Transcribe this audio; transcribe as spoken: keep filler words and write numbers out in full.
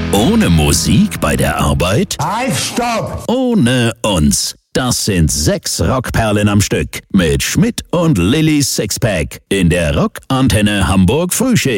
Ohne Musik bei der Arbeit? Halt, stopp! Ohne uns. Das sind sechs Rockperlen am Stück mit Schmidt und Lillys Sixpack in der Rockantenne Hamburg Frühschicht.